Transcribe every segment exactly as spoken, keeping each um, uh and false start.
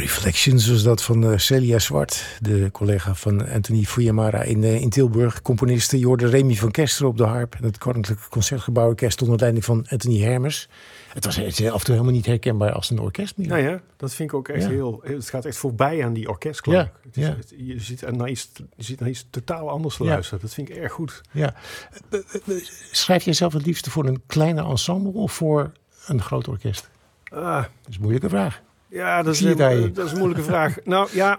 Reflections was dat van uh, Celia Zwart, de collega van Anthony Fiumara in, uh, in Tilburg. Componisten, je hoorde Remy van Kesteren op de harp. Het Koninklijke Concertgebouworkest onder leiding van Anthony Hermers. Het was af en toe helemaal niet herkenbaar als een orkest meer. Nou ja, dat vind ik ook echt ja. heel... Het gaat echt voorbij aan die orkestklank. Ja, het is, ja. het, je, zit naar iets, je zit naar iets totaal anders te luisteren. Ja. Dat vind ik erg goed. Ja. Schrijf jij zelf het liefste voor een kleiner ensemble of voor een groot orkest? Ah. Dat is een moeilijke vraag. Ja, dat is, een, dat is een moeilijke vraag. Nou ja,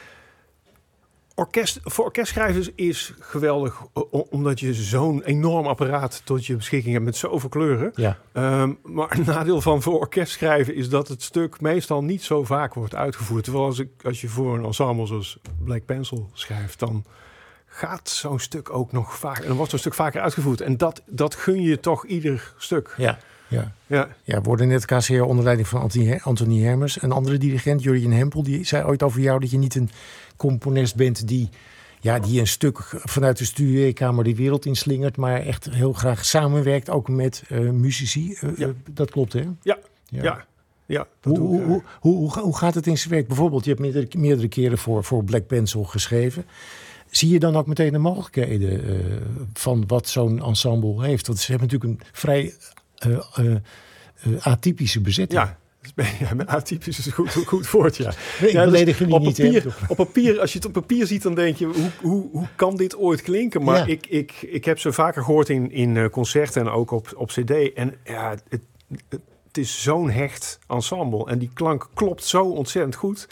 orkest, voor orkestschrijvers is geweldig, omdat je zo'n enorm apparaat tot je beschikking hebt met zoveel kleuren. Ja. Um, maar een nadeel van voor orkest schrijven is dat het stuk meestal niet zo vaak wordt uitgevoerd. Terwijl als, ik, als je voor een ensemble zoals Black Pencil schrijft, dan gaat zo'n stuk ook nog vaak, en dan wordt zo'n stuk vaker uitgevoerd. En dat, dat gun je toch ieder stuk. Ja. Ja. Ja. Ja, we worden net K C R onder leiding van Anthony, Anthony Hermers. Een andere dirigent, Jurjen Hempel, die zei ooit over jou dat je niet een componist bent die, ja, die een stuk vanuit de studeerkamer die wereld inslingert, maar echt heel graag samenwerkt, ook met uh, muzici. Uh, ja. uh, dat klopt, hè? Ja, ja. ja. ja hoe, hoe, hoe, hoe, hoe, hoe gaat het in zijn werk? Bijvoorbeeld, je hebt meerdere, meerdere keren voor, voor Black Pencil geschreven. Zie je dan ook meteen de mogelijkheden uh, van wat zo'n ensemble heeft? Want ze hebben natuurlijk een vrij Uh, uh, uh, atypische bezetting. Ja, ja atypisch is een goed, goed woord, ja. Nee, ja dus op, niet, papier, op papier, als je het op papier ziet, dan denk je, hoe, hoe, hoe kan dit ooit klinken? Maar ja. ik, ik, ik heb ze vaker gehoord in, in concerten en ook op, op cd. En ja, het, het, het is zo'n hecht ensemble. En die klank klopt zo ontzettend goed.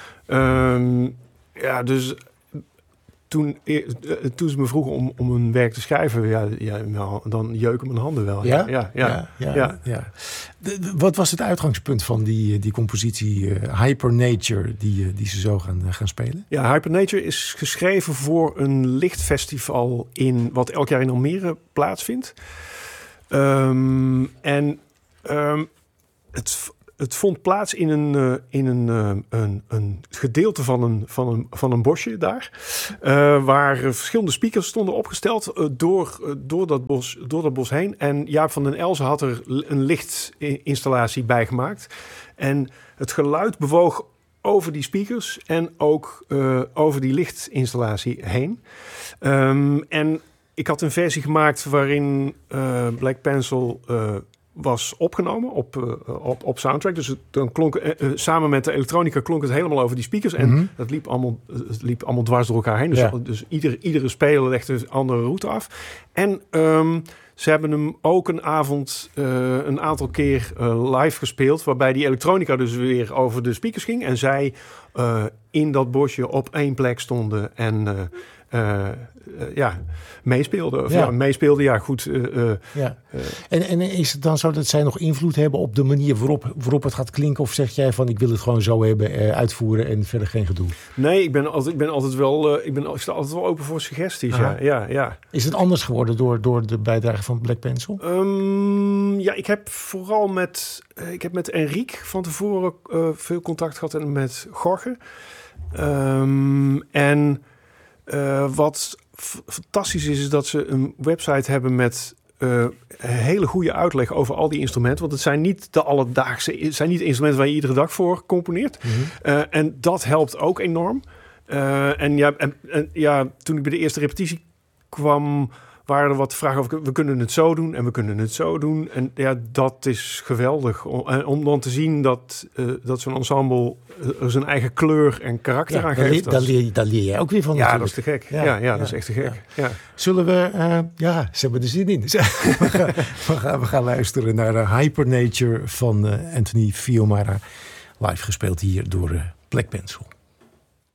Um, ja, dus... Toen, toen ze me vroegen om, om een werk te schrijven, ja, ja, nou, dan jeuken mijn handen wel. Ja? Ja, ja, ja, ja, ja. ja. De, de, wat was het uitgangspunt van die, die compositie uh, Hypernature die, die ze zo gaan, uh, gaan spelen? Ja, Hypernature is geschreven voor een lichtfestival in wat elk jaar in Almere plaatsvindt. Um, en um, het... Het vond plaats in een, uh, in een, uh, een, een gedeelte van een, van een, van een bosje daar. Uh, waar verschillende speakers stonden opgesteld uh, door, uh, door, dat bos, door dat bos heen. En Jaap van den Elzen had er een lichtinstallatie bij gemaakt. En het geluid bewoog over die speakers en ook uh, over die lichtinstallatie heen. Um, en ik had een versie gemaakt waarin uh, Black Pencil... Uh, was opgenomen op, uh, op, op soundtrack. Dus het, dan klonk, uh, uh, samen met de elektronica klonk het helemaal over die speakers. En mm-hmm. dat liep allemaal, het liep allemaal dwars door elkaar heen. Dus, ja. dus ieder, iedere speler legde een andere route af. En um, ze hebben hem ook een avond uh, een aantal keer uh, live gespeeld. Waarbij die elektronica dus weer over de speakers ging. En zij uh, in dat bosje op één plek stonden. En... Uh, Uh, uh, ja, meespeelden. Of ja. ja, meespeelden, ja, goed. Uh, uh, ja. Uh, en, en is het dan zo dat zij nog invloed hebben op de manier waarop, waarop het gaat klinken? Of zeg jij van, ik wil het gewoon zo hebben, uh, uitvoeren en verder geen gedoe? Nee, ik ben altijd, ik ben altijd wel, uh, ik ben ik sta altijd wel open voor suggesties, ja, ja, ja. Is het anders geworden door, door de bijdrage van Black Pencil? Um, ja, ik heb vooral met, uh, ik heb met Enrique van tevoren uh, veel contact gehad en met Jorge. Um, en... Uh, wat f- fantastisch is, is dat ze een website hebben met uh, een hele goede uitleg over al die instrumenten. Want het zijn niet de alledaagse, het zijn niet instrumenten waar je iedere dag voor componeert. Mm-hmm. Uh, en dat helpt ook enorm. Uh, en, ja, en, en ja, toen ik bij de eerste repetitie kwam, waren er wat vragen over, we kunnen het zo doen en we kunnen het zo doen. En ja, dat is geweldig. Om, om dan te zien dat, uh, dat zo'n ensemble uh, zijn eigen kleur en karakter ja, aan geeft. Daar leer, daar leer je ook weer van. Ja, natuurlijk. dat is te gek. Ja, ja, ja, ja dat is echt te gek. Ja. Ja. Zullen we... Uh, ja, ze hebben er zin in. we, gaan, we, gaan, we gaan luisteren naar uh, Hypernature van uh, Anthony Fiumara. Live gespeeld hier door uh, Black Pencil.